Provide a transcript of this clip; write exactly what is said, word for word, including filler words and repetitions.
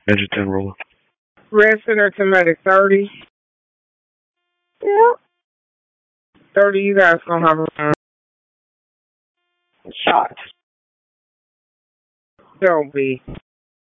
Ninja ten roller. Red Center Automatic thirty. Yeah. thirty, you guys gonna have a shot. Don't be.